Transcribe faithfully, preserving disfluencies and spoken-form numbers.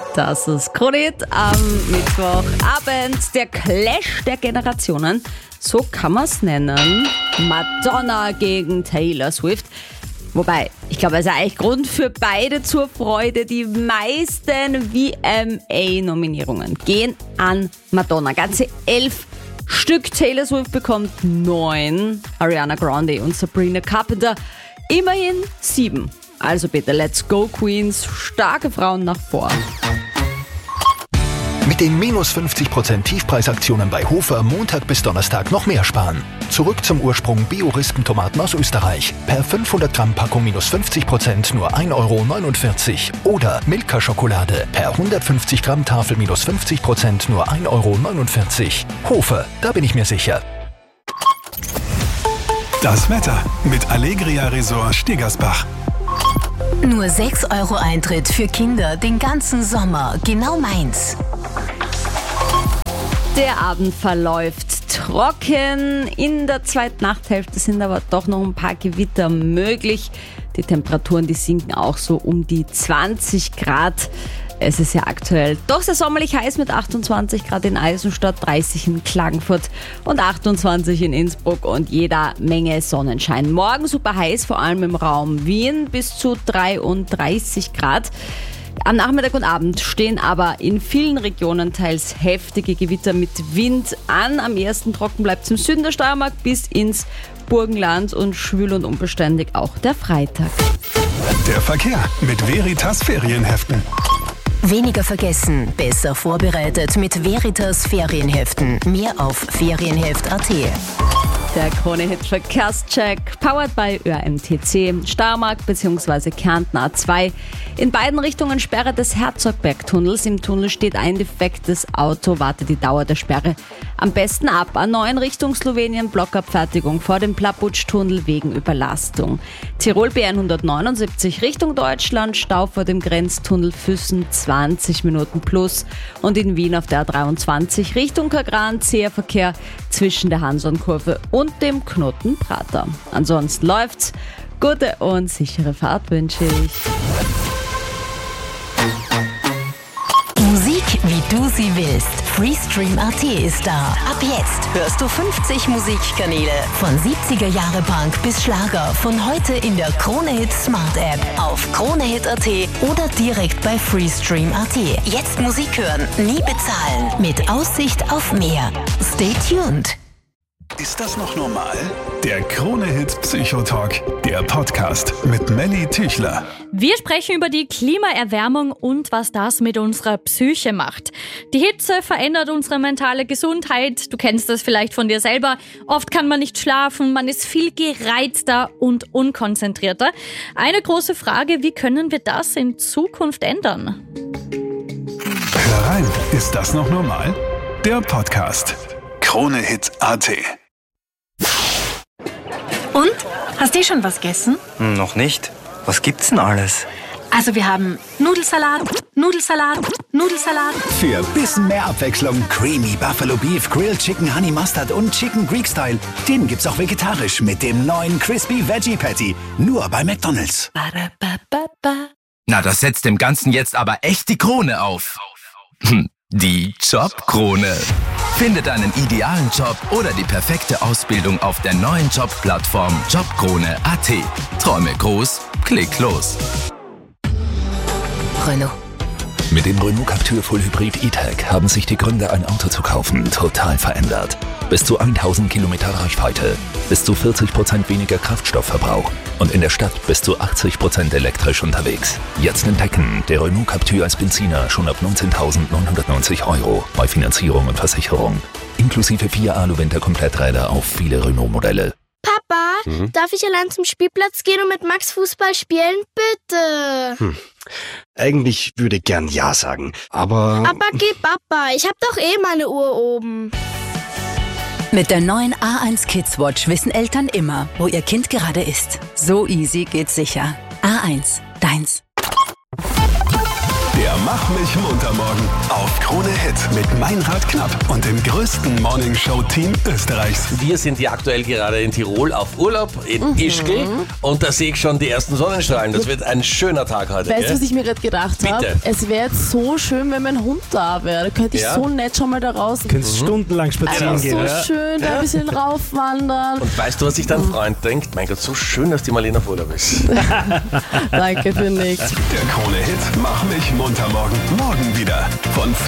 Das ist Krone Hit am Mittwochabend. Der Clash der Generationen, so kann man es nennen. Madonna gegen Taylor Swift. Wobei, ich glaube, es ist eigentlich Grund für beide zur Freude. Die meisten V M A-Nominierungen gehen an Madonna. Ganze elf Stück. Taylor Swift bekommt neun. Ariana Grande und Sabrina Carpenter immerhin sieben. Also bitte, let's go Queens. Starke Frauen nach vor. Mit den minus fünfzig Prozent Tiefpreisaktionen bei Hofer Montag bis Donnerstag noch mehr sparen. Zurück zum Ursprung Bio-Rispen-Tomaten aus Österreich. Per fünfhundert Gramm Packung minus fünfzig Prozent nur ein Euro neunundvierzig. Oder Milka-Schokolade. Per hundertfünfzig Gramm Tafel minus fünfzig Prozent nur ein Euro neunundvierzig. Hofer, da bin ich mir sicher. Das Wetter mit Allegria Resort Stegersbach. Nur sechs Euro Eintritt für Kinder den ganzen Sommer. Genau meins. Der Abend verläuft trocken. In der zweiten Nachthälfte sind aber doch noch ein paar Gewitter möglich. Die Temperaturen, die sinken auch so um die zwanzig Grad. Es ist ja aktuell doch sehr sommerlich heiß mit achtundzwanzig Grad in Eisenstadt, dreißig in Klagenfurt und achtundzwanzig in Innsbruck und jeder Menge Sonnenschein. Morgen super heiß, vor allem im Raum Wien bis zu dreiunddreißig Grad. Am Nachmittag und Abend stehen aber in vielen Regionen teils heftige Gewitter mit Wind an. Am ersten trocken bleibt es im Süden der Steiermark bis ins Burgenland und schwül und unbeständig auch der Freitag. Der Verkehr mit Veritas Ferienheften. Weniger vergessen, besser vorbereitet mit Veritas Ferienheften. Mehr auf ferienheft punkt at. Der Krone-Hit Verkehrscheck, powered by Ö R M T C, Steiermark bzw. Kärnten A zwei. In beiden Richtungen Sperre des Herzogbergtunnels. Im Tunnel steht ein defektes Auto, wartet die Dauer der Sperre am besten ab. A neun Richtung Slowenien, Blockabfertigung vor dem Plaputsch-Tunnel wegen Überlastung. Tirol B hundertneunundsiebzig Richtung Deutschland, Stau vor dem Grenztunnel Füssen zwanzig Minuten plus. Und in Wien auf der A dreiundzwanzig Richtung Kagran, zäher Verkehr zwischen der Hanson-Kurve und dem Knotenprater. Ansonsten läuft's. Gute und sichere Fahrt wünsche ich. Musik, wie du sie willst. Freestream punkt at ist da. Ab jetzt hörst du fünfzig Musikkanäle. Von siebziger Jahre Punk bis Schlager. Von heute in der Krone Hit Smart App. Auf kronehit punkt at oder direkt bei Freestream punkt at. Jetzt Musik hören, nie bezahlen. Mit Aussicht auf mehr. Stay tuned. Ist das noch normal? Der Krone-Hit Psychotalk, der Podcast mit Melly Tüchler. Wir sprechen über die Klimaerwärmung und was das mit unserer Psyche macht. Die Hitze verändert unsere mentale Gesundheit. Du kennst das vielleicht von dir selber. Oft kann man nicht schlafen, man ist viel gereizter und unkonzentrierter. Eine große Frage, wie können wir das in Zukunft ändern? Hör rein, ist das noch normal? Der Podcast. Krone-Hit punkt at. Und? Hast du schon was gegessen? Hm, noch nicht. Was gibt's denn alles? Also wir haben Nudelsalat, Nudelsalat, Nudelsalat. Für bisschen mehr Abwechslung Creamy Buffalo Beef, Grilled Chicken Honey Mustard und Chicken Greek Style. Den gibt's auch vegetarisch mit dem neuen Crispy Veggie Patty. Nur bei McDonald's. Na, das setzt dem Ganzen jetzt aber echt die Krone auf. Hm, die Jobkrone. Finde deinen idealen Job oder die perfekte Ausbildung auf der neuen Jobplattform jobkrone punkt at. Träume groß, klick los. Renault. Mit dem Renault Captur Full Hybrid E-Tech haben sich die Gründe, ein Auto zu kaufen, total verändert. Bis zu tausend Kilometer Reichweite, bis zu vierzig Prozent weniger Kraftstoffverbrauch und in der Stadt bis zu achtzig Prozent elektrisch unterwegs. Jetzt entdecken, der Renault Captur als Benziner schon ab neunzehntausendneunhundertneunzig Euro bei Finanzierung und Versicherung. Inklusive vier Alu-Winter-Kompletträder auf viele Renault-Modelle. Papa, mhm. darf ich allein zum Spielplatz gehen und mit Max Fußball spielen? Bitte. Hm. Eigentlich würde ich gern Ja sagen, aber... Aber geh Papa, ich hab doch eh meine Uhr oben. Mit der neuen A eins Kids Watch wissen Eltern immer, wo ihr Kind gerade ist. So easy geht's sicher. A eins, deins. Der Mach mich munter morgen auf Krone Hit mit Meinrad Knapp und dem größten Morningshow-Team Österreichs. Wir sind hier aktuell gerade in Tirol auf Urlaub in mhm. Ischgl und da sehe ich schon die ersten Sonnenstrahlen. Das wird ein schöner Tag heute. Weißt du, was ich mir gerade gedacht habe? Es wäre jetzt so schön, wenn mein Hund da wäre. Da könnte ich ja. so nett schon mal da raus. Du könntest mhm. stundenlang spazieren Einfach gehen. so ja. schön, da ein bisschen raufwandern. Und weißt du, was sich dein Freund denkt? Mein Gott, so schön, dass die Marlene auf Urlaub ist. Danke für nichts. Der Krone Hit Mach mich munter morgen. Morgen wieder von